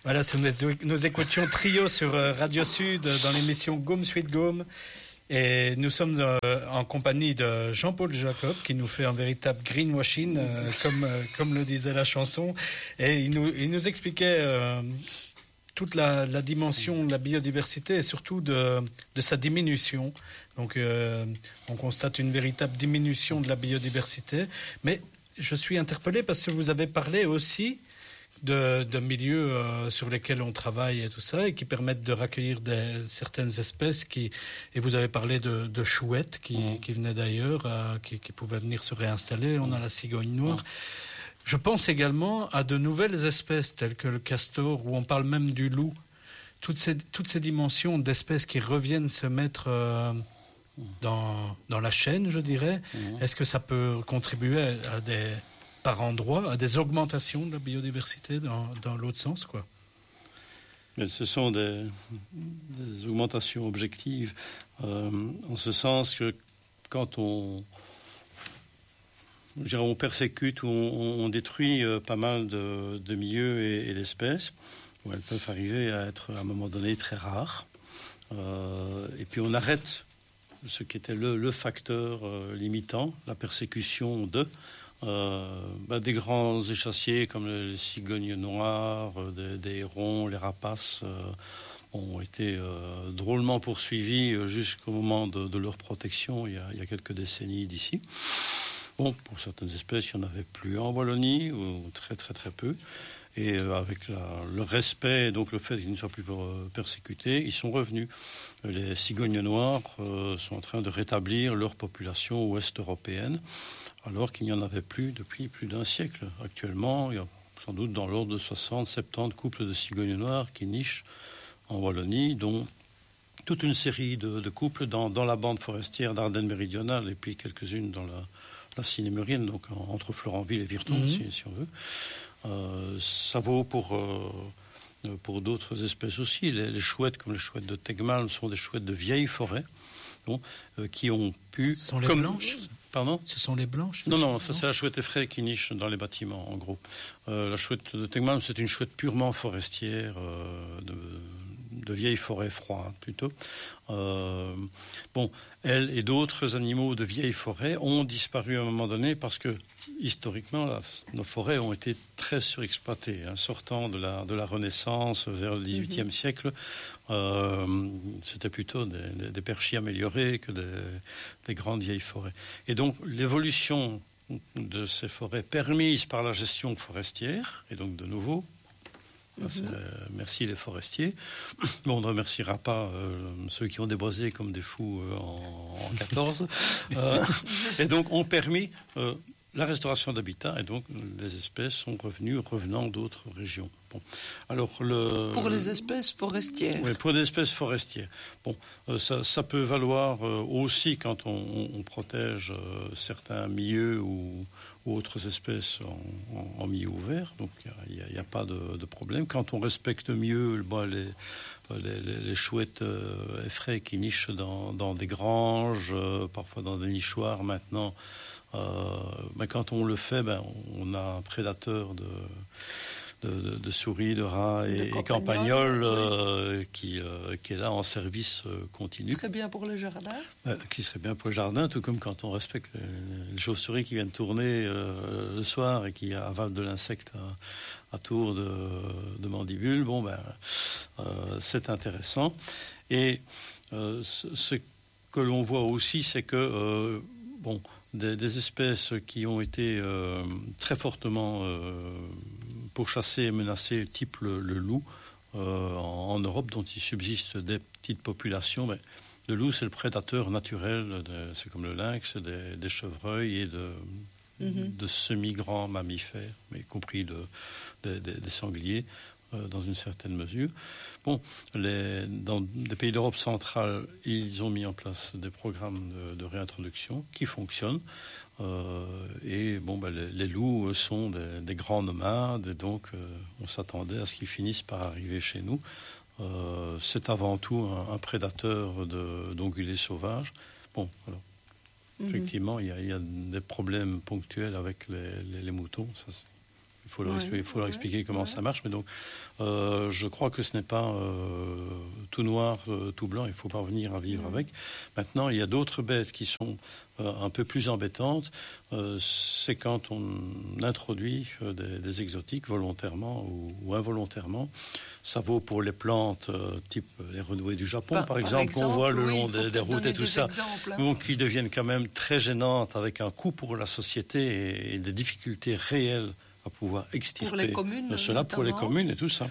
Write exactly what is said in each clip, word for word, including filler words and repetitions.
Voilà, nous, nous écoutions Trio sur Radio Sud dans l'émission Gaume Suite Gaume. Et nous sommes euh, en compagnie de Jean-Paul Jacob qui nous fait un véritable greenwashing, euh, comme, euh, comme le disait la chanson. Et il nous, il nous expliquait euh, toute la, la dimension de la biodiversité et surtout de, de sa diminution. Donc euh, on constate une véritable diminution de la biodiversité. Mais je suis interpellé parce que vous avez parlé aussi de, de milieux euh, sur lesquels on travaille et tout ça, et qui permettent de recueillir des, certaines espèces qui, et vous avez parlé de, de chouettes qui, mmh. qui venaient d'ailleurs, euh, qui, qui pouvaient venir se réinstaller. On a la cigogne noire. Mmh. Je pense également à de nouvelles espèces telles que le castor, où on parle même du loup. Toutes ces, toutes ces dimensions d'espèces qui reviennent se mettre euh, dans, dans la chaîne, je dirais. Mmh. Est-ce que ça peut contribuer à, à des... par endroits, à des augmentations de la biodiversité dans, dans l'autre sens, quoi? Mais ce sont des, des augmentations objectives, euh, en ce sens que quand on, je dirais, on persécute ou on, on détruit euh, pas mal de, de milieux et, et d'espèces, où elles peuvent arriver à être à un moment donné très rares, euh, et puis on arrête ce qui était le, le facteur euh, limitant, la persécution de Euh, bah, des grands échassiers comme les cigognes noires, euh, des, des hérons, les rapaces euh, ont été euh, drôlement poursuivis euh, jusqu'au moment de, de leur protection il y, a, il y a quelques décennies d'ici. Bon, pour certaines espèces, il n'y en avait plus en Wallonie, ou très très très peu. Et euh, avec la, le respect, donc le fait qu'ils ne soient plus euh, persécutés, ils sont revenus. Les cigognes noires euh, sont en train de rétablir leur population ouest européenne, alors qu'il n'y en avait plus depuis plus d'un siècle. Actuellement, il y a sans doute dans l'ordre de soixante à soixante-dix couples de cigognes noires qui nichent en Wallonie, dont toute une série de, de couples dans, dans la bande forestière d'Ardennes méridionale et puis quelques-unes dans la, la Cinémurienne, donc en, entre Florenville et Virton, mmh. si, si on veut. Euh, ça vaut pour... Euh, pour d'autres espèces aussi. Les, les chouettes, comme les chouettes de Tegmalm, sont des chouettes de vieilles forêts, bon, euh, qui ont pu... Ce sont les comme, blanches Pardon ? Ce sont les blanches Non, non, ça c'est la chouette effraie qui niche dans les bâtiments, en gros. Euh, la chouette de Tegmalm, c'est une chouette purement forestière, euh, de, de vieilles forêts froides, plutôt. Euh, bon, elle et d'autres animaux de vieilles forêts ont disparu à un moment donné parce que, historiquement, là, nos forêts ont été très surexploitées. Hein, sortant de la, de la Renaissance vers le dix-huitième mm-hmm. siècle, euh, c'était plutôt des, des, des perchis améliorés que des, des grandes vieilles forêts. Et donc, l'évolution de ces forêts permises par la gestion forestière, et donc de nouveau, mm-hmm. c'est, euh, merci les forestiers. Bon, on ne remerciera pas euh, ceux qui ont déboisé comme des fous euh, en, en quatorze. euh, et donc, ont permis... Euh, la restauration d'habitat, et donc les espèces sont revenues revenant d'autres régions. Bon. Alors, le, pour les espèces forestières. Oui, pour les espèces forestières. Bon, euh, ça, ça peut valoir euh, aussi quand on, on protège euh, certains milieux ou, ou autres espèces en, en, en milieu ouvert. Donc, il n'y a, a, a pas de, de problème. Quand on respecte mieux bon, les, les, les, les chouettes euh, effraies qui nichent dans, dans des granges, euh, parfois dans des nichoirs maintenant, Euh, ben quand on le fait, ben on a un prédateur de, de, de, de souris, de rats et, de et campagnols euh, oui. qui, euh, qui est là en service euh, continu. Très bien pour le jardin. Euh, qui serait bien pour le jardin, tout comme quand on respecte les, les chauves-souris qui viennent tourner euh, le soir et qui avalent de l'insecte à, à tour de, de mandibule. Bon, ben, euh, c'est intéressant. Et euh, ce, ce que l'on voit aussi, c'est que euh, bon, des, des espèces qui ont été euh, très fortement euh, pourchassées et menacées, type le, le loup, euh, en, en Europe, dont il subsiste des petites populations. Mais le loup, c'est le prédateur naturel, de, c'est comme le lynx, des, des chevreuils et de, mm-hmm. de semi-grands mammifères, mais y compris de, de, de, des sangliers, euh, dans une certaine mesure. Bon, les, dans des pays d'Europe centrale, ils ont mis en place des programmes de, de réintroduction qui fonctionnent. Euh, et bon, ben, les, les loups sont des, des grands nomades, et donc euh, on s'attendait à ce qu'ils finissent par arriver chez nous. Euh, c'est avant tout un, un prédateur de, d'ongulés sauvages. Bon, alors, mm-hmm. effectivement, il y, a, il y a des problèmes ponctuels avec les, les, les moutons, ça c'est Il faut leur, Oui, expliquer, il faut leur oui, expliquer comment oui. ça marche. Mais donc, euh, je crois que ce n'est pas euh, tout noir, euh, tout blanc. Il faut parvenir à vivre Oui. avec. Maintenant, il y a d'autres bêtes qui sont euh, un peu plus embêtantes. Euh, c'est quand on introduit euh, des, des exotiques volontairement ou, ou involontairement. Ça vaut pour les plantes euh, type les renouées du Japon, par, Par, exemple, exemple, qu'on voit le oui, long il faut des, des peut-être routes donner et tout des ça. exemples, hein. Donc, qui deviennent quand même très gênantes, avec un coût pour la société et, et des difficultés réelles à pouvoir extirper Pour les communes, cela pour les notamment. communes et tout ça.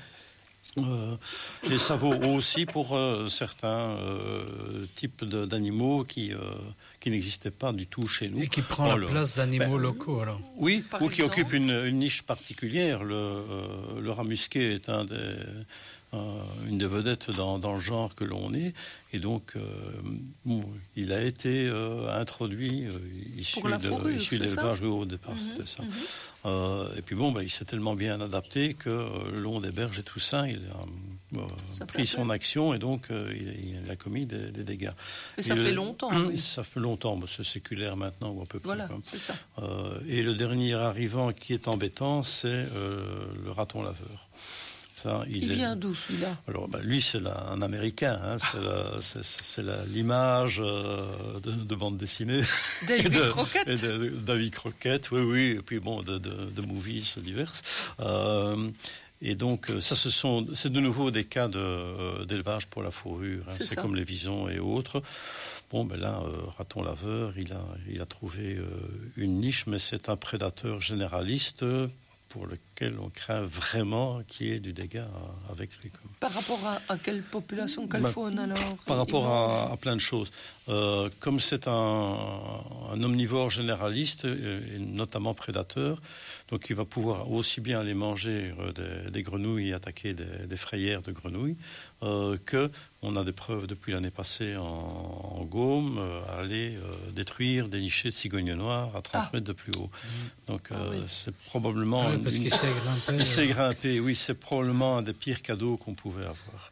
Euh, et ça vaut aussi pour euh, certains euh, types de, d'animaux qui, euh, qui n'existaient pas du tout chez nous. Et qui prend Oh, la le- place d'animaux ben, locaux, alors. Oui, Par ou qui exemple. occupe une, une niche particulière. Le, euh, le rat musqué est un des, euh, une des vedettes dans, dans le genre que l'on est. Et donc, euh, bon, il a été euh, introduit euh, issu, Pour la de, fourrure, issu c'est ça d'élevage. Oui, au départ, Mhm, c'était ça. mhm. Euh, et puis bon, ben, il s'est tellement bien adapté que euh, le long des berges et tout ça, il a euh, Ça pris fait son peur. action et donc euh, il, il a commis des, des dégâts. Et ça Et fait le- longtemps, oui. Ça fait longtemps, mais c'est séculaire maintenant ou à peu près. Voilà, quoi. c'est ça. Euh, et le dernier arrivant qui est embêtant, c'est euh, le raton laveur. Ça, il Il est- vient d'où, celui-là? Alors, ben, lui, c'est la- un Américain. Hein, c'est, la- c'est- c'est la- l'image euh, de, de bande dessinée. Davy Et de- Crockett. et de- de- Davy Crockett, oui, oui. Et puis, bon, de, de, de movies diverses. Euh, et donc, ça, ce sont, c'est de nouveau des cas de, d'élevage pour la fourrure. Hein, C'est c'est ça. comme les visons et autres. Bon, ben là, euh, raton laveur, il a, il a trouvé euh, une niche, mais c'est un prédateur généraliste euh, pour lequel on craint vraiment qu'il y ait du dégât euh, avec lui. quoi. Par rapport à, à quelle population, quelle Ben, faune alors? Par il rapport mange à, à plein de choses. Euh, comme c'est un, un omnivore généraliste, euh, et notamment prédateur, donc il va pouvoir aussi bien aller manger euh, des, des grenouilles et attaquer des, des frayères de grenouilles, euh, que on a des preuves depuis l'année passée en, en Gaume, euh, à aller euh, détruire des nichés de cigognes noires à trente Ah. mètres de plus haut. Donc Ah euh, oui. c'est probablement... Ah oui, parce une- qu'il sait grimper. il sait euh, grimper, oui, c'est probablement un des pires cadeaux qu'on pouvait avoir.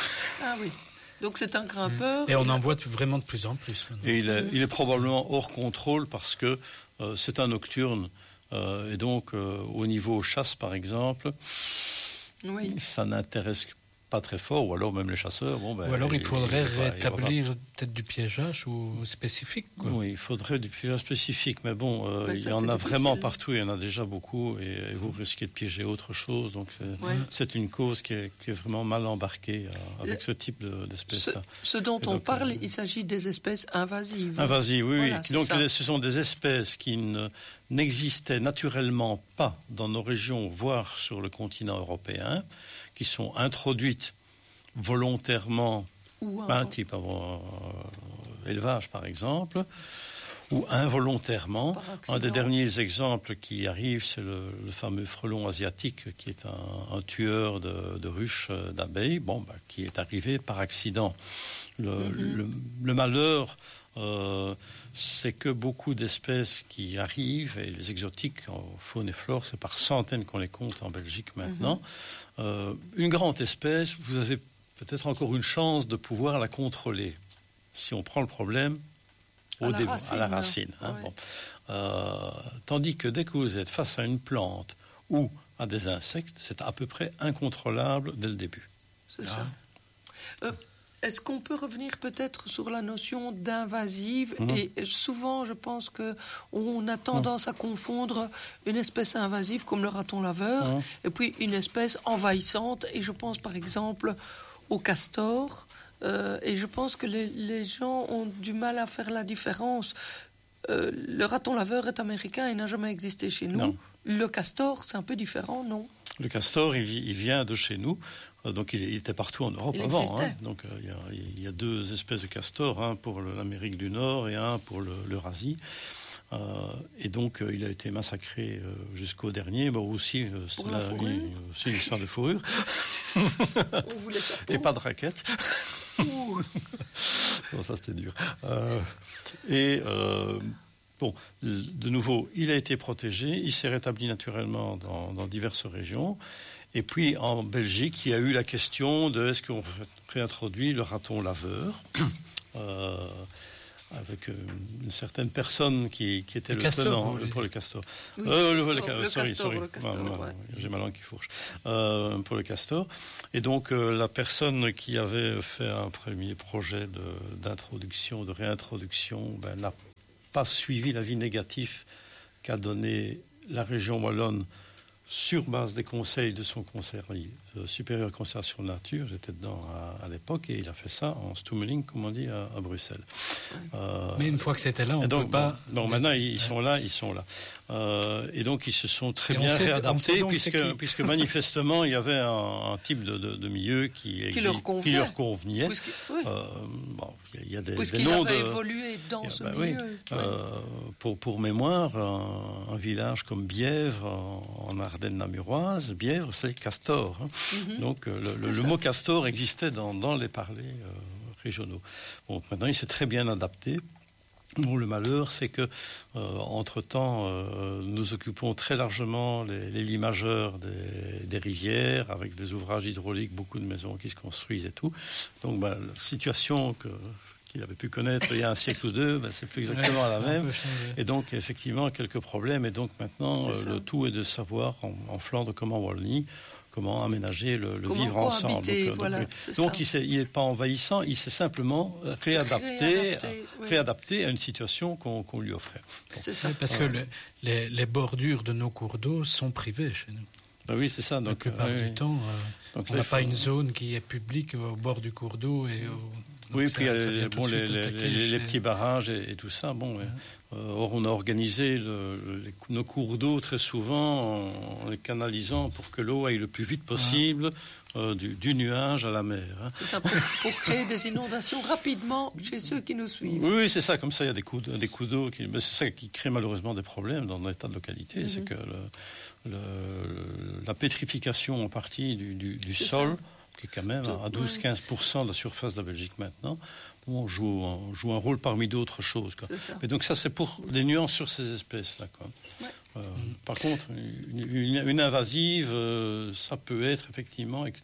Ah oui. Donc c'est un grimpeur. Et on il a- en voit vraiment de plus en plus maintenant. Et il est, il est probablement hors contrôle parce que euh, c'est un nocturne. Euh, et donc, euh, au niveau chasse, par exemple, Oui. ça n'intéresse pas très fort. Ou alors, même les chasseurs. Bon, ben, Ou alors il faudrait il va- il va rétablir peut-être du piégeage ou spécifique, pas- quoi. Oui, il faudrait du piégeage spécifique. Mais bon, euh, Ouais, il y ça, en c'est a difficile. vraiment partout. Il y en a déjà beaucoup. Et, et vous risquez de piéger autre chose. Donc, c'est, Ouais. c'est une cause qui est, qui est vraiment mal embarquée euh, avec Le- ce type de, Ce, d'espèce-là. ce dont Et on donc, parle, euh, il s'agit des espèces invasives. Invasives, oui, Voilà, oui. c'est Donc ça. ce sont des espèces qui ne, n'existaient naturellement pas dans nos régions, voire sur le continent européen, qui sont introduites volontairement, Ou un- pas un type euh, élevage par exemple, ou involontairement. Par Un accident. des derniers exemples qui arrive, c'est le, le fameux frelon asiatique, qui est un, un tueur de, de ruches euh, d'abeilles, bon, bah, qui est arrivé par accident. Le, Mhm. le, le malheur, euh, c'est que beaucoup d'espèces qui arrivent, et les exotiques en faune et flore, c'est par centaines qu'on les compte en Belgique maintenant. Mhm. Euh, une grande espèce, vous avez peut-être encore une chance de pouvoir la contrôler. Si on prend le problème À au la début, racine, à la hein. racine. hein, Ouais. bon. Euh, tandis que dès que vous êtes face à une plante ou à des insectes, c'est à peu près incontrôlable dès le début. C'est Ah. ça. Euh, Est-ce qu'on peut revenir peut-être sur la notion d'invasive? Mhm. Et souvent, je pense que on a tendance à confondre une espèce invasive comme le raton laveur Mhm. et puis une espèce envahissante. Et je pense par exemple au castor. Euh, et je pense que les, les gens ont du mal à faire la différence. Euh, le raton laveur est américain et n'a jamais existé chez nous. Non. Le castor, c'est un peu différent, non? Le castor, il, vi- il vient de chez nous. Euh, donc, il, il était partout en Europe Il avant. existait. hein. Donc, euh, il y a- il y, a deux espèces de castors, un pour le- l'Amérique du Nord et un pour le- l'Eurasie. Euh, et donc, euh, il a été massacré euh, jusqu'au dernier. Bon, aussi, euh, c'est Pour la là, fourrure. oui, aussi une histoire de fourrure. On voulait ça. Et pas de raquettes. Bon, ça, c'était dur. Euh, et... euh, Bon, de nouveau, il a été protégé, il s'est rétabli naturellement dans, dans diverses régions. Et puis, en Belgique, il y a eu la question de est-ce qu'on réintroduit le raton laveur. euh, avec euh, une certaine personne qui, qui était le, le castor, tenant le, pour le castor. Oui, euh, le, le, le, le sorry, castor, sorry. le castor, Non, non, ouais. j'ai ma langue qui fourche. Euh, pour le castor. Et donc, euh, la personne qui avait fait un premier projet de, d'introduction, de réintroduction, ben, n'a pas suivi l'avis négatif qu'a donné la région wallonne sur base des conseils de son conseil euh, supérieur conservation de la nature. J'étais dedans à, à l'époque et il a fait ça en Stummeling, comme on dit, à, à Bruxelles. Euh, Mais une fois que c'était là, on ne peut pas... Bon, donc maintenant, ils sont là, ils sont là. Euh, et donc, ils se sont très et bien sait, réadaptés, puisque, puisque manifestement, il y avait un, un type de, de, de milieu qui, qui, leur, qui leur convenait. Oui. Euh, bon, il y a des, Puisqu'il des noms avait de, évolué dans a, ce bah, milieu. Oui. Oui. Euh, pour, pour mémoire, un, un village comme Bièvre, en, en Ardennes-Namuroise, Bièvre, c'est castor. Hein. Mm-hmm. Donc, le, le, le mot castor existait dans, dans les parlers euh, régionaux. Bon, maintenant, il s'est très bien adapté. Bon, le malheur, c'est que, euh, entre-temps, euh, nous occupons très largement les, les limageurs des, des rivières, avec des ouvrages hydrauliques, beaucoup de maisons qui se construisent et tout. Donc, ben, la situation que, qu'il avait pu connaître il y a un siècle ou deux, ben, c'est plus exactement ouais, la même. Et donc, effectivement, quelques problèmes. Et donc, maintenant, euh, le tout est de savoir, en, en Flandre comme en Wallonie, comment aménager le, le vivre ensemble. Donc, voilà, donc, donc il n'est pas envahissant, il s'est simplement réadapté, réadapté, oui. réadapté à une situation qu'on, qu'on lui offrait. Bon. C'est ça. Oui, parce euh, que le, les, les bordures de nos cours d'eau sont privées chez nous. Ben oui, c'est ça. Donc, la plupart euh, du oui. temps, euh, donc, on n'a pas une zone qui est publique au bord du cours d'eau et au... Oui, puis il y a les, bon, les, les, les, les petits barrages et, et tout ça. Bon, ouais. euh, or, on a organisé le, le, nos cours d'eau très souvent en, en les canalisant pour que l'eau aille le plus vite possible ah. euh, du, du nuage à la mer. Hein. C'est ça, pour, pour créer des inondations rapidement chez ceux qui nous suivent. Oui, c'est ça. Comme ça, il y a des coups, de, des coups d'eau. Qui, ben, c'est ça qui crée malheureusement des problèmes dans un état de localité. Mm-hmm. C'est que le, le, la pétrification en partie du, du, du sol... Ça. Qui est quand même à douze à quinze pour cent de la surface de la Belgique maintenant, on joue, on joue un rôle parmi d'autres choses. Quoi. Mais donc ça, c'est pour des nuances sur ces espèces-là. Quoi. Ouais. Euh, mmh. Par contre, une, une, une invasive, euh, ça peut être effectivement ex-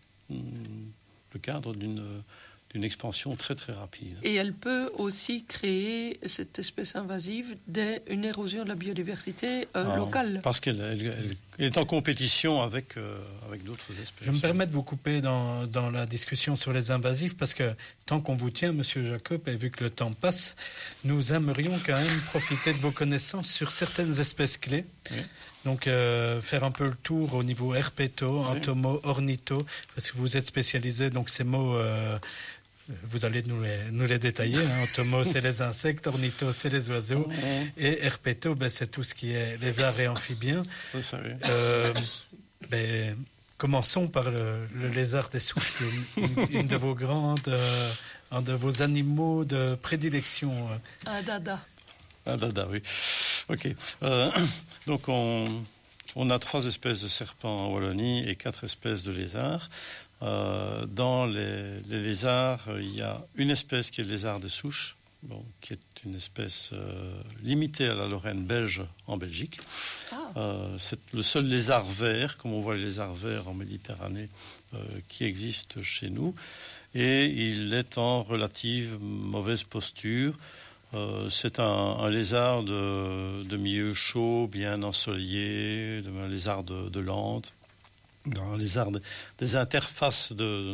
le cadre d'une... une expansion très très rapide. Et elle peut aussi créer, cette espèce invasive, des, une érosion de la biodiversité euh, ah, locale. Parce qu'elle elle, elle est en compétition avec, euh, avec d'autres espèces. Je me permets de vous couper dans, dans la discussion sur les invasifs, parce que tant qu'on vous tient, Monsieur Jacob, et vu que le temps passe, nous aimerions quand même profiter de vos connaissances sur certaines espèces clés. Oui. Donc, euh, faire un peu le tour au niveau herpéto, oui. entomo, ornitho, parce que vous êtes spécialisé, donc ces mots... Euh, vous allez nous les, nous les détailler. Hein. Entomo, c'est les insectes, ornitho, c'est les oiseaux, mmh. et herpéto, ben, c'est tout ce qui est lézards et amphibiens. Vous savez. Euh, ben, commençons par le, le lézard des souches, une, une de vos grandes, euh, un de vos animaux de prédilection. Un dada. Un dada, oui. Ok. Euh, donc on, on a trois espèces de serpents en Wallonie et quatre espèces de lézards. Euh, dans les, les lézards, euh, il y a une espèce qui est le lézard des souches, bon, qui est une espèce euh, limitée à la Lorraine belge en Belgique. Ah. Euh, c'est le seul lézard vert, comme on voit les lézards verts en Méditerranée, euh, qui existe chez nous. Et il est en relative mauvaise posture. Euh, c'est un, un lézard de, de milieu chaud, bien ensoleillé, un lézard de, de lande. Dans les arbres, des interfaces de,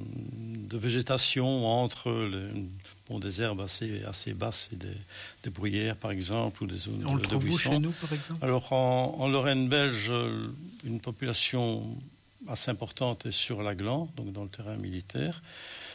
de végétation entre les, bon, des herbes assez, assez basses et des, des bruyères, par exemple, ou des zones On de, le trouve de où chez nous, par exemple? Alors, en, en Lorraine belge, une population assez importante est sur la Gland, donc dans le terrain militaire.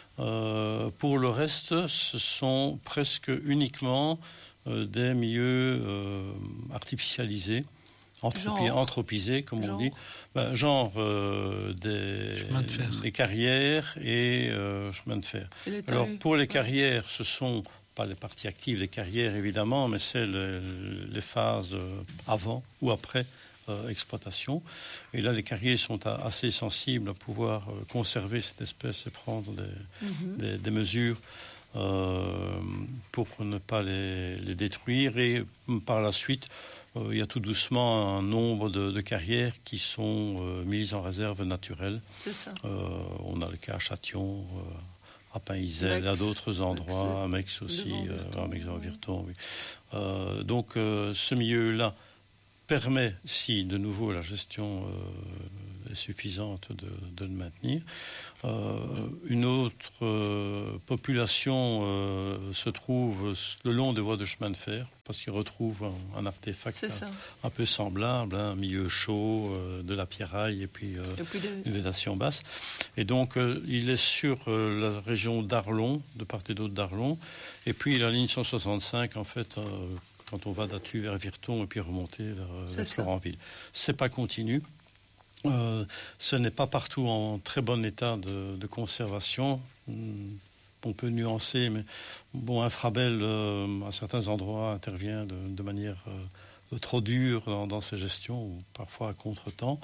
Euh, pour le reste, ce sont presque uniquement euh, des milieux euh, artificialisés. Anthropi- anthropisé, comme genre. on dit, ben, genre euh, des, de des carrières et euh, chemins de fer. Alors pour les carrières, ce sont pas les parties actives des carrières évidemment, mais c'est le, les phases avant ou après euh, exploitation. Et là, les carriers sont à, assez sensibles à pouvoir euh, conserver cette espèce et prendre des, mm-hmm. des, des mesures euh, pour ne pas les, les détruire. Et par la suite, il y a tout doucement un nombre de, de carrières qui sont euh, mises en réserve naturelle. C'est ça. Euh, on a le cas à Châtillon, euh, à Païzel, à d'autres endroits, à Mex aussi, euh, à Mex-en-Virton, oui. Euh, donc euh, ce milieu-là permet, si de nouveau la gestion euh, est suffisante, de, de le maintenir. Euh, une autre euh, population euh, se trouve le long des voies de chemin de fer, parce qu'ils retrouvent un, un artefact un, un peu semblable, hein, un milieu chaud, euh, de la pierraille et puis, euh, et puis de... une végétation basse. Et donc euh, il est sur euh, la région d'Arlon, de part et d'autre d'Arlon, et puis la ligne cent soixante-cinq, en fait, euh, quand on va d'Attu vers Virton et puis remonter vers, vers Florentville. C'est pas continu. Euh, ce n'est pas partout en très bon état de, de conservation. On peut nuancer, mais bon, Infrabel, euh, à certains endroits, intervient de, de manière euh, trop dure dans, dans ses gestions, ou parfois à contre-temps,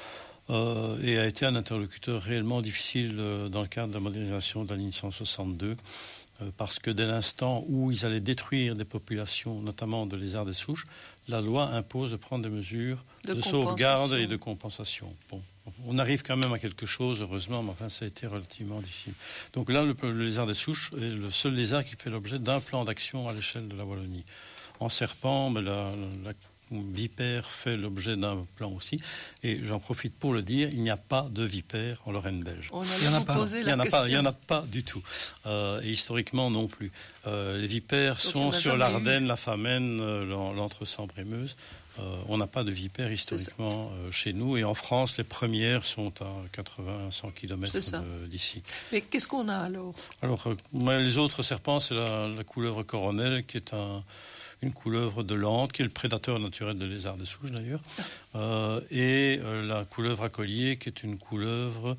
euh, et a été un interlocuteur réellement difficile euh, dans le cadre de la modernisation de la ligne cent soixante-deux. Parce que dès l'instant où ils allaient détruire des populations, notamment de lézards des souches, la loi impose de prendre des mesures de, de sauvegarde et de compensation. Bon, on arrive quand même à quelque chose, heureusement, mais enfin, ça a été relativement difficile. Donc là, le, le lézard des souches est le seul lézard qui fait l'objet d'un plan d'action à l'échelle de la Wallonie. En serpent, mais la, la, la vipère fait l'objet d'un plan aussi. Et j'en profite pour le dire, il n'y a pas de vipère en Lorraine belge. On il n'y en a pas. Il n'y en, en a pas du tout. Euh, et historiquement non plus. Euh, les vipères Donc sont sur l'Ardenne, eu. la Famenne, euh, l'Entre-Sambre-et-Meuse. Euh, on n'a pas de vipères historiquement euh, chez nous. Et en France, les premières sont à quatre-vingts à cent kilomètres d'ici. Mais qu'est-ce qu'on a alors Alors, euh, les autres serpents, c'est la, la couleuvre coronelle, qui est un... une couleuvre de l'Ante, qui est le prédateur naturel de lézards des souches d'ailleurs, euh, et euh, la couleuvre à collier, qui est une couleuvre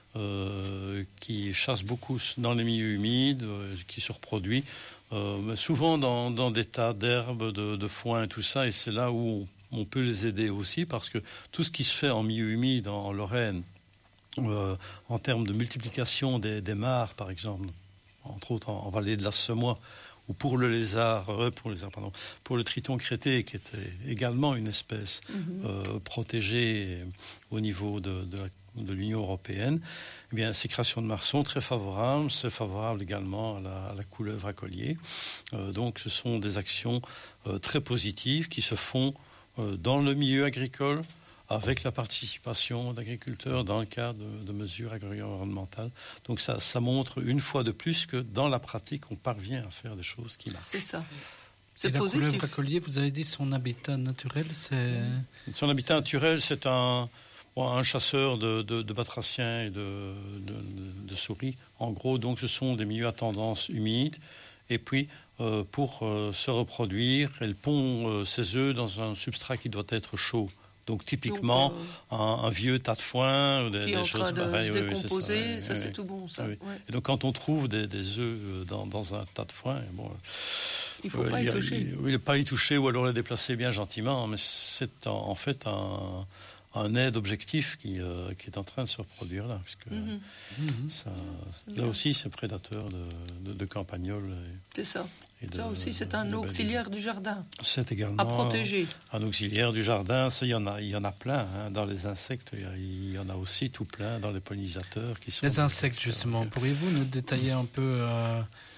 euh, qui chasse beaucoup dans les milieux humides, euh, qui se reproduit, euh, mais souvent dans, dans des tas d'herbes, de, de foin et tout ça, et c'est là où on, on peut les aider aussi, parce que tout ce qui se fait en milieu humide, en, en Lorraine, euh, en termes de multiplication des, des mares, par exemple, entre autres en, en vallée de la Semois, ou pour le lézard, euh, pour le lézard, pardon, pour le triton crété, qui était également une espèce mm-hmm. euh, protégée au niveau de, de, la, de l'Union européenne, eh bien, ces créations de mares sont très favorables. C'est favorable également à la, à la couleuvre à collier. Euh, donc, ce sont des actions euh, très positives qui se font euh, dans le milieu agricole, avec la participation d'agriculteurs dans le cadre de, de mesures agro-environnementales. Donc ça, ça montre une fois de plus que dans la pratique, on parvient à faire des choses qui marchent. C'est ça. C'est Et positif. La couleuvre à collier, vous avez dit son habitat naturel, c'est... Son habitat naturel, c'est un, bon, un chasseur de, de, de batraciens et de, de, de, de souris. En gros, donc, ce sont des milieux à tendance humide. Et puis, euh, pour euh, se reproduire, elle pond euh, ses œufs dans un substrat qui doit être chaud. Donc typiquement, Donc, euh, un, un vieux tas de foin, des, qui est des en choses train de pareilles. se décomposer, oui, oui, ça oui, c'est oui. tout bon, ça. Oui. Ouais. Et donc quand on trouve des, des œufs dans, dans un tas de foin, bon, il ne faut euh, pas il y, y a, toucher. Il ne faut pas y toucher ou alors les déplacer bien gentiment, mais c'est en, en fait un, un aide objectif qui, euh, qui est en train de se reproduire là. Puisque mm-hmm. ça, là aussi, c'est prédateur de, de, de campagnols. C'est ça. De, ça aussi, c'est un auxiliaire du jardin. C'est également à protéger. Un, un auxiliaire du jardin. Ça, il y en a, il y en a plein. Hein. Dans les insectes, il y, a, il y en a aussi tout plein. Dans les pollinisateurs qui sont. Les insectes, justement. Pourriez-vous nous détailler un peu euh,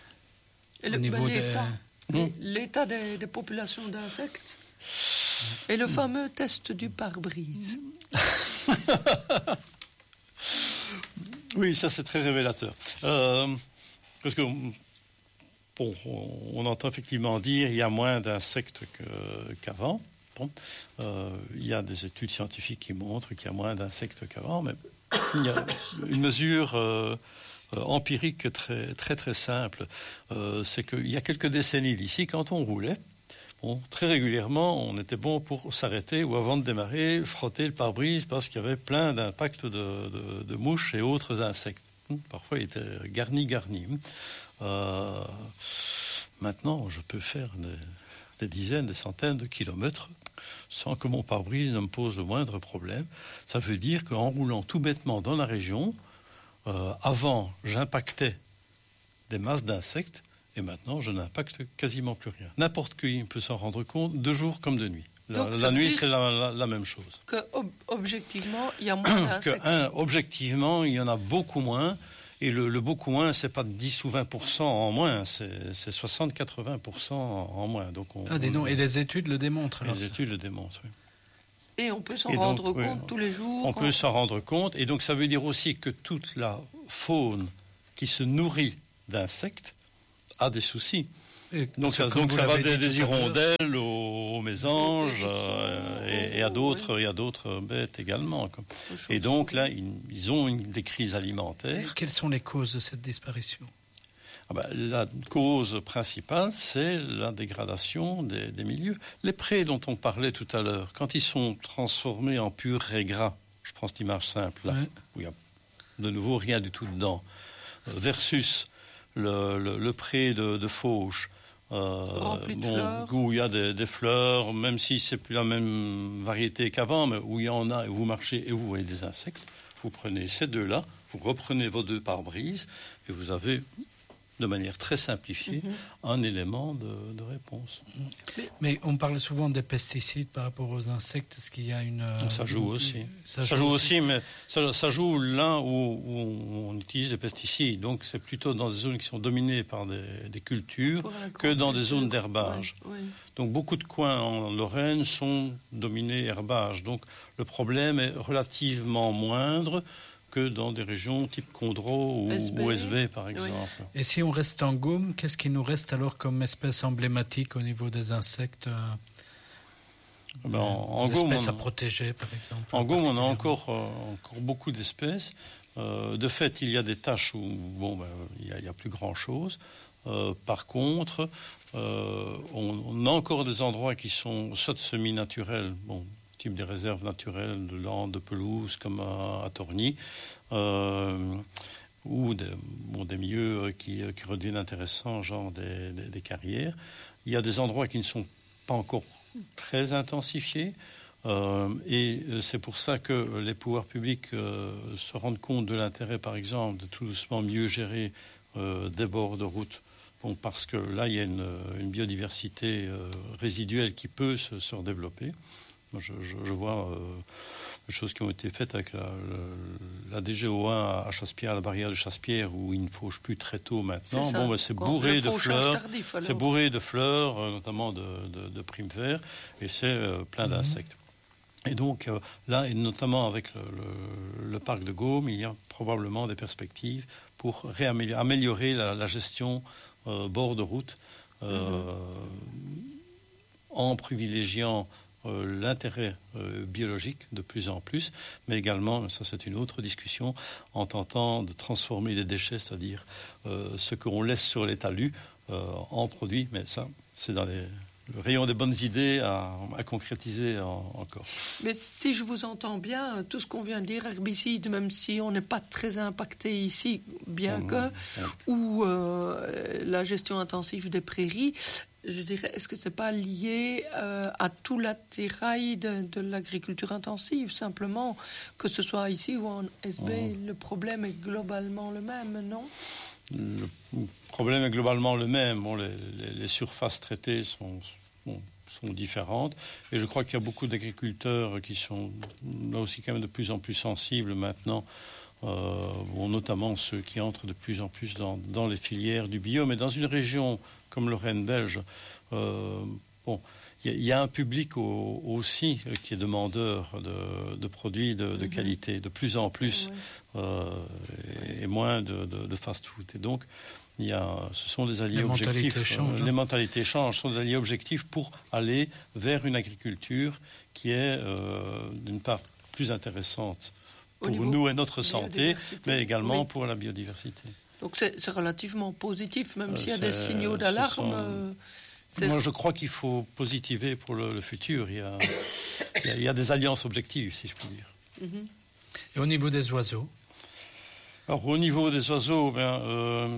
Et le, au niveau l'état, des... Mmh. l'état des, des populations d'insectes et le mmh. fameux test du pare-brise. Oui, ça c'est très révélateur. Euh, parce que bon, on entend effectivement dire qu'il y a moins d'insectes que, qu'avant. Bon, euh, il y a des études scientifiques qui montrent qu'il y a moins d'insectes qu'avant, mais il y a une mesure euh, empirique très très très simple. Euh, c'est qu'il y a quelques décennies d'ici, quand on roulait, bon, très régulièrement, on était bon pour s'arrêter ou avant de démarrer, frotter le pare-brise parce qu'il y avait plein d'impacts de, de, de mouches et autres insectes. Parfois, il était garni, garni. Euh, maintenant, je peux faire des, des dizaines, des centaines de kilomètres sans que mon pare-brise ne me pose le moindre problème. Ça veut dire qu'en roulant tout bêtement dans la région, euh, avant, j'impactais des masses d'insectes et maintenant, je n'impacte quasiment plus rien. N'importe qui peut s'en rendre compte, de jour comme de nuit. La, Donc, la nuit, c'est la, la, la même chose. Que ob- objectivement, il y a moins d'insectes. Que, un, objectivement, il y en a beaucoup moins. Et le, le beaucoup moins, c'est pas dix ou vingt pour cent en moins, c'est, c'est soixante à quatre-vingts pour cent en moins. Donc on, ah, dis donc, on, et les études le démontrent alors, Les ça. études le démontrent, oui. Et on peut s'en et rendre donc, compte oui, tous les jours. On peut s'en rendre compte. Et donc ça veut dire aussi que toute la faune qui se nourrit d'insectes a des soucis. Et donc ça, donc ça va des, des hirondelles aux, aux mésanges et, euh, et, et à d'autres, oui. et à d'autres bêtes également. Quoi. Et donc là, ils, ils ont une, des crises alimentaires. Et quelles sont les causes de cette disparition? Ah ben, la cause principale, c'est la dégradation des, des milieux. Les prés dont on parlait tout à l'heure, quand ils sont transformés en pur raie gras, je prends cette image simple, là, ouais. où il n'y a de nouveau rien du tout dedans, versus le, le, le pré de, de Fauche, euh, bon, où il y a des, des fleurs, même si c'est plus la même variété qu'avant, mais où il y en a, et vous marchez et vous voyez des insectes, vous prenez ces deux-là, vous reprenez vos deux pare-brises, et vous avez... de manière très simplifiée, mm-hmm. un élément de, de réponse. Mais, mais on parle souvent des pesticides par rapport aux insectes. Est-ce qu'il y a une... Euh, ça joue aussi. Ça, ça joue, joue aussi, aussi, mais ça, ça joue là où, où on utilise des pesticides. Donc c'est plutôt dans des zones qui sont dominées par des, des cultures que dans des zones d'herbage. Oui, oui. Donc beaucoup de coins en Lorraine sont dominés herbage. Donc le problème est relativement moindre que dans des régions type Condro ou S B, ou S B par exemple. Oui. Et si on reste en Gaume, qu'est-ce qui nous reste alors comme espèce emblématique au niveau des insectes euh, ben, en, des en espèces Gaume, à protéger, par exemple? En Gaume, on a encore, euh, encore beaucoup d'espèces. Euh, de fait, il y a des tâches où bon, ben, il n'y a, a plus grand-chose. Euh, par contre, euh, on, on a encore des endroits qui sont soit semi-naturels, bon, type des réserves naturelles de landes, de pelouse, comme à, à Torgny, euh, ou des, bon, des milieux qui, qui redeviennent intéressants, genre des, des, des carrières. Il y a des endroits qui ne sont pas encore très intensifiés, euh, et c'est pour ça que les pouvoirs publics euh, se rendent compte de l'intérêt, par exemple, de tout doucement mieux gérer euh, des bords de route. Bon, parce que là, il y a une, une biodiversité euh, résiduelle qui peut se, se redévelopper. Je, je, je vois euh, des choses qui ont été faites avec la, la, la D G O un à Chassepierre, à la barrière de Chassepierre, où il ne fauche plus très tôt maintenant. C'est, bon, ben, c'est bourré de fleurs, tardif, c'est bourré de fleurs, euh, notamment de, de, de primes verts, et c'est euh, plein mm-hmm. d'insectes. Et donc euh, là, et notamment avec le, le, le parc de Gaume, il y a probablement des perspectives pour réaméliorer, améliorer la, la gestion euh, bord de route, euh, mm-hmm. en privilégiant Euh, l'intérêt euh, biologique de plus en plus, mais également, ça c'est une autre discussion, en tentant de transformer les déchets, c'est-à-dire euh, ce qu'on laisse sur les talus euh, en produits, mais ça c'est dans les, le rayon des bonnes idées à, à concrétiser en, encore. Mais si je vous entends bien, tout ce qu'on vient de dire, herbicides, même si on n'est pas très impacté ici, bien mmh, que, mmh. ou euh, la gestion intensive des prairies, je dirais, est-ce que c'est pas lié euh, à tout l'attirail de, de l'agriculture intensive, simplement, que ce soit ici ou en S B, mmh. le problème est globalement le même, non? Le problème est globalement le même. Bon, les, les, les surfaces traitées sont, bon, sont différentes, et je crois qu'il y a beaucoup d'agriculteurs qui sont là aussi quand même de plus en plus sensibles maintenant. Euh, bon, notamment ceux qui entrent de plus en plus dans, dans les filières du bio, mais dans une région comme Lorraine belge, euh, bon, il y, y a un public au, aussi qui est demandeur de, de produits de, de mm-hmm. qualité, de plus en plus, oui. euh, et, et moins de, de, de fast-food. Et donc, il y a, ce sont des alliés les objectifs. Mentalités changent, euh, les mentalités changent, ce sont des alliés objectifs pour aller vers une agriculture qui est, euh, d'une part, plus intéressante pour nous et notre santé, mais également oui. pour la biodiversité. Donc c'est, c'est relativement positif, même euh, s'il y a des signaux d'alarme. Sont... Euh, Moi, je crois qu'il faut positiver pour le, le futur. Il y, a, il, y a, il y a des alliances objectives, si je puis dire. Mm-hmm. Et au niveau des oiseaux? Alors, au niveau des oiseaux, ben, euh,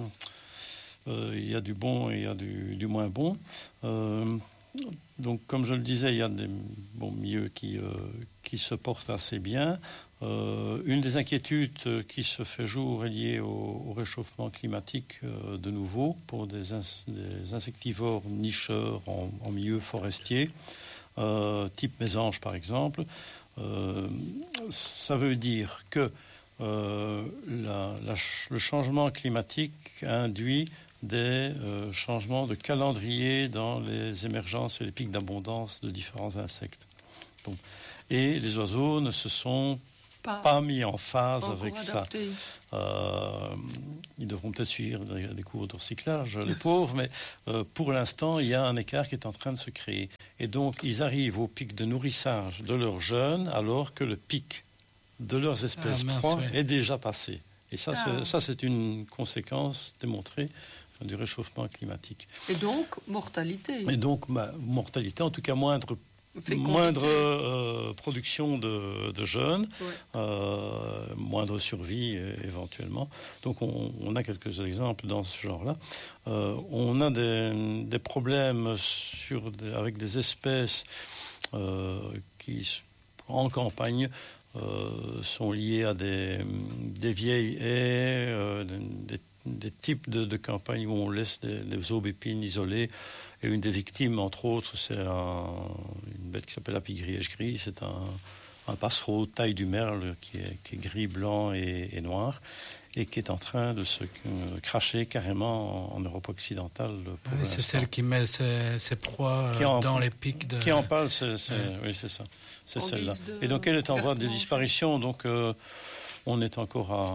euh, il y a du bon et il y a du, du moins bon. Euh, donc, comme je le disais, il y a des bons milieux qui, euh, qui se portent assez bien. Euh, une des inquiétudes qui se fait jour est liée au, au réchauffement climatique euh, de nouveau pour des, ins, des insectivores nicheurs en, en milieu forestier, euh, type mésange par exemple. Euh, ça veut dire que euh, la, la, le changement climatique induit des euh, changements de calendrier dans les émergences et les pics d'abondance de différents insectes. Bon. Et les oiseaux ne se sont pas, pas mis en phase avec adapté. ça. Euh, ils devront peut-être suivre des, des cours de recyclage, les pauvres, mais euh, pour l'instant, il y a un écart qui est en train de se créer. Et donc, ils arrivent au pic de nourrissage de leurs jeunes, alors que le pic de leurs espèces ah, proies ouais. est déjà passé. Et ça, ah. c'est, ça, c'est une conséquence démontrée du réchauffement climatique. Et donc, mortalité. Et donc, ma, mortalité, en tout cas moindre, moindre euh, production de, de jeunes, ouais. euh, moindre survie euh, éventuellement. Donc, on, on a quelques exemples dans ce genre-là. Euh, on a des, des problèmes sur des, avec des espèces euh, qui, en campagne, euh, sont liées à des, des vieilles haies, euh, des des types de, de campagnes où on laisse des, des aubépines isolées. Et une des victimes, entre autres, c'est un, une bête qui s'appelle la pie-grièche gris. C'est un, un passereau taille du merle qui est, qui est gris, blanc et, et noir et qui est en train de se euh, cracher carrément en, en Europe occidentale. Oui, c'est celle qui met ses, ses proies euh, en, dans les pics de... Qui en parle, c'est, c'est, ouais. oui, c'est ça. C'est en celle-là. Et donc, elle est en voie de disparition. Donc... Euh, On est encore à,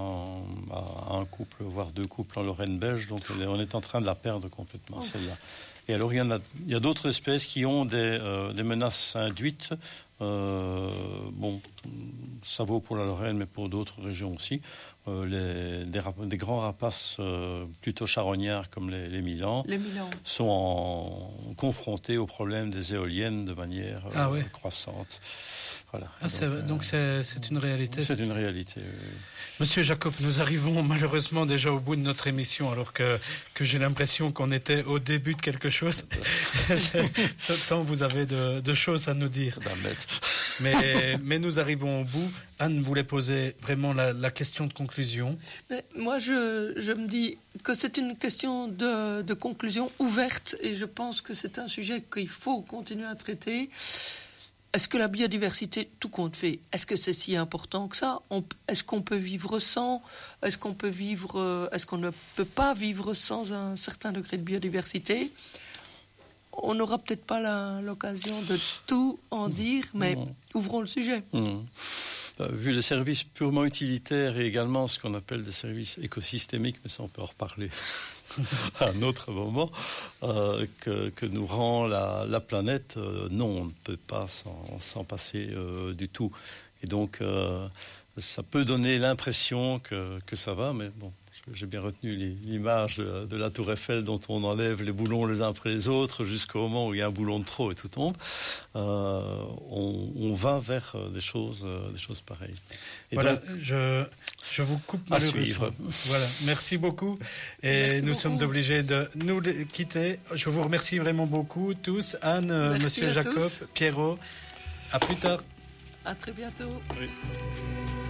à un couple, voire deux couples en Lorraine belge, donc on est en train de la perdre complètement, oh. celle-là. Et alors, il y, en a, il y a d'autres espèces qui ont des, euh, des menaces induites. Euh, bon, ça vaut pour la Lorraine, mais pour d'autres régions aussi. Euh, les, des, rap- des grands rapaces euh, plutôt charognards comme les, les Milans, les Milans sont en, confrontés aux problèmes des éoliennes de manière euh, ah, oui. croissante. Voilà. Ah, donc, c'est, euh, donc c'est, c'est une réalité. C'est, c'est une réalité. Oui. Monsieur Jacob, nous arrivons malheureusement déjà au bout de notre émission, alors que, que j'ai l'impression qu'on était au début de quelque chose. Tant vous avez de, de choses à nous dire. Mais, mais nous arrivons au bout. Anne voulait poser vraiment la, la question de conclusion. Mais moi, je, je me dis que c'est une question de, de conclusion ouverte, et je pense que c'est un sujet qu'il faut continuer à traiter. Est-ce que la biodiversité, tout compte fait, est-ce que c'est si important que ça ? On, Est-ce qu'on peut vivre sans ? Est-ce qu'on peut vivre, est-ce qu'on ne peut pas vivre sans un certain degré de biodiversité ? On n'aura peut-être pas la, l'occasion de tout en dire, mais mmh. ouvrons le sujet. Mmh. Vu les services purement utilitaires et également ce qu'on appelle des services écosystémiques, mais ça on peut en reparler à un autre moment, euh, que, que nous rend la, la planète, euh, non, on ne peut pas s'en, s'en passer euh, du tout. Et donc, euh, ça peut donner l'impression que, que ça va, mais bon. J'ai bien retenu l'image de, de la tour Eiffel dont on enlève les boulons les uns après les autres jusqu'au moment où il y a un boulon de trop et tout tombe. Euh, on, on va vers des choses, des choses pareilles. Et voilà, donc, je, je vous coupe malheureusement. Voilà, merci beaucoup. Et merci nous beaucoup. Sommes obligés de nous quitter. Je vous remercie vraiment beaucoup tous. Anne, merci Monsieur Jacob, tous. Pierrot. À plus tard. À très bientôt. Oui.